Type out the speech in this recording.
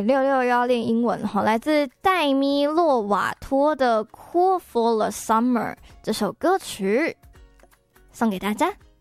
966又要练英文哈，来自戴咪洛瓦托的《Cool for the Summer》这首歌曲送给大家。